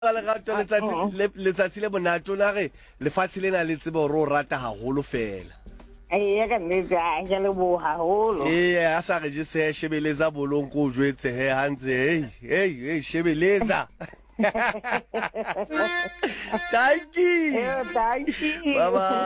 le gato letsatsi le bonato na re lefatshe lena le tsebo ro rata haholo fela ya ka nnete a ke le bo haholo a sa re je se shebeleza bolong ko jwetse he hantse hey shebeleza thank you thank you bye bye